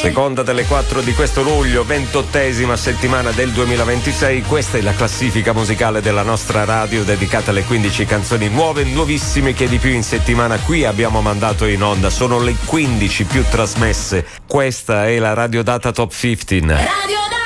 Seconda delle 4 di questo luglio, 28esima settimana del 2026. Questa è la classifica musicale della nostra radio dedicata alle 15 canzoni nuove, nuovissime che di più in settimana qui abbiamo mandato in onda. Sono le 15 più trasmesse. Questa è la Radio Data Top 15.